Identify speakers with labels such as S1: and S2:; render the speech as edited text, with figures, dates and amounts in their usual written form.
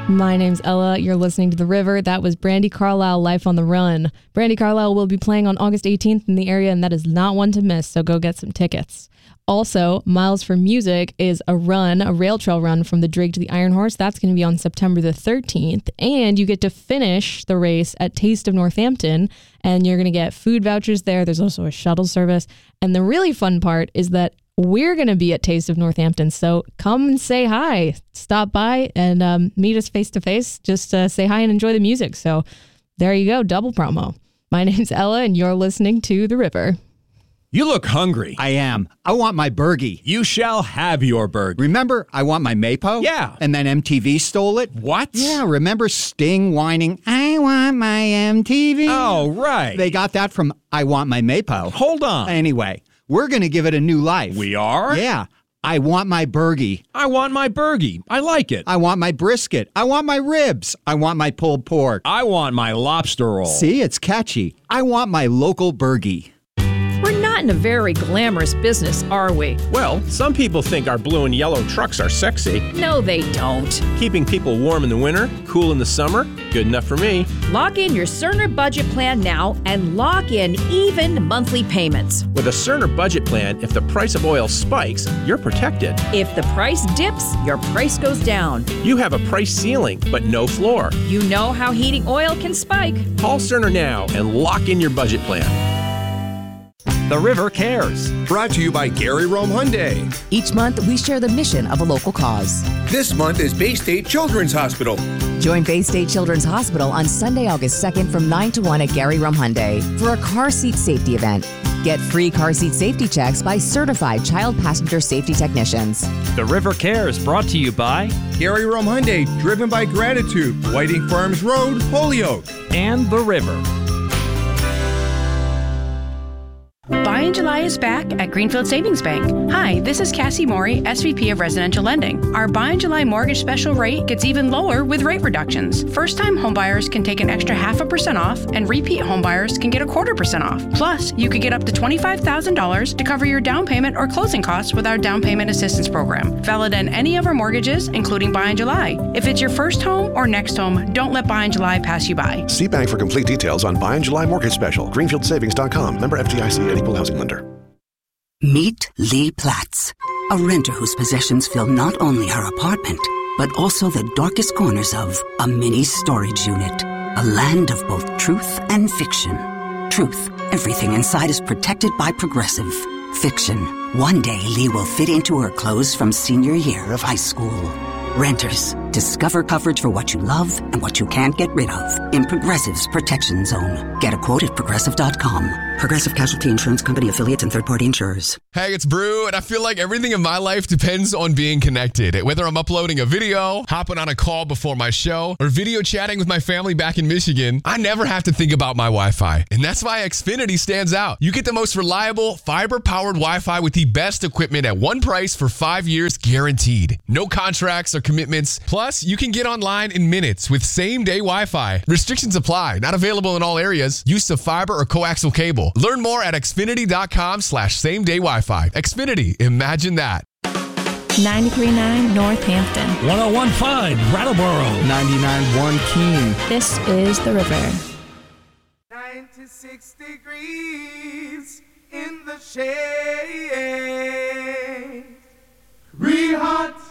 S1: My name's Ella. You're listening to The River. That was Brandi Carlile, Life on the Run. Brandi Carlile will be playing on August 18th in the area, and that is not one to miss, so go get some tickets. Also, Miles for Music is a rail trail run from the Drake to the Iron Horse. That's going to be on September the 13th. And you get to finish the race at Taste of Northampton, and you're going to get food vouchers there. There's also a shuttle service. And the really fun part is that we're going to be at Taste of Northampton. So come and say hi. Stop by and meet us face to face. Just say hi and enjoy the music. So there you go. Double promo. My name's Ella, and you're listening to The River.
S2: You look hungry.
S3: I am. I want my burgie.
S2: You shall have your burgie.
S3: Remember, I want my Mapo?
S2: Yeah.
S3: And then MTV stole it?
S2: What?
S3: Yeah, remember Sting whining, I want my MTV?
S2: Oh, right.
S3: They got that from I Want My Mapo.
S2: Hold on.
S3: Anyway, we're going to give it a new life.
S2: We are?
S3: Yeah. I want my burgie.
S2: I want my burgie. I like it.
S3: I want my brisket. I want my ribs. I want my pulled pork.
S2: I want my lobster roll.
S3: See, it's catchy. I want my local burgie.
S4: We're not in a very glamorous business, are we?
S5: Well, some people think our blue and yellow trucks are sexy.
S4: No, they don't.
S5: Keeping people warm in the winter, cool in the summer, good enough for me.
S4: Lock in your Cerner budget plan now and lock in even monthly payments.
S5: With a Cerner budget plan, if the price of oil spikes, you're protected.
S4: If the price dips, your price goes down.
S5: You have a price ceiling, but no floor.
S4: You know how heating oil can spike.
S5: Call Cerner now and lock in your budget plan.
S6: The River Cares.
S7: Brought to you by Gary Rome Hyundai.
S8: Each month, we share the mission of a local cause.
S7: This month is Bay State Children's Hospital.
S8: Join Bay State Children's Hospital on Sunday, August 2nd from 9 to 1 at Gary Rome Hyundai for a car seat safety event. Get free car seat safety checks by certified child passenger safety technicians.
S6: The River Cares brought to you by
S7: Gary Rome Hyundai, driven by gratitude. Whiting Farms Road, Holyoke.
S6: and The River.
S9: Buy in July is back at Greenfield Savings Bank. Hi, this is Cassie Morey, SVP of Residential Lending. Our Buy in July mortgage special rate gets even lower with rate reductions. First-time homebuyers can take an extra 0.5% off, and repeat homebuyers can get 0.25% off. Plus, you could get up to $25,000 to cover your down payment or closing costs with our down payment assistance program. Valid on any of our mortgages, including Buy in July. If it's your first home or next home, don't let Buy in July pass you by.
S10: See bank for complete details on Buy in July mortgage special. GreenfieldSavings.com. Member FDIC and Equal Housing Lender.
S11: Meet Lee Platts, a renter whose possessions fill not only her apartment, but also the darkest corners of a mini storage unit. A land of both truth and fiction. Truth, everything inside is protected by Progressive. Fiction, one day Lee will fit into her clothes from senior year of high school. Renters, discover coverage for what you love and what you can't get rid of in Progressive's Protection Zone. Get a quote at Progressive.com. Progressive Casualty Insurance Company affiliates and third-party insurers.
S12: Hey, it's Brew, and I feel like everything in my life depends on being connected. Whether I'm uploading a video, hopping on a call before my show, or video chatting with my family back in Michigan, I never have to think about my Wi-Fi. And that's why Xfinity stands out. You get the most reliable, fiber-powered Wi-Fi with the best equipment at one price for 5 years guaranteed. No contracts or commitments. Plus, you can get online in minutes with same-day Wi-Fi. Restrictions apply. Not available in all areas. Use of fiber or coaxial cable. Learn more at Xfinity.com/same-day Wi-Fi. Xfinity. Imagine that.
S1: 93.9 Northampton.
S13: 101.5 Brattleboro.
S3: 99.1 Keene.
S1: This is The River.
S14: 96 degrees in the shade. Real hot.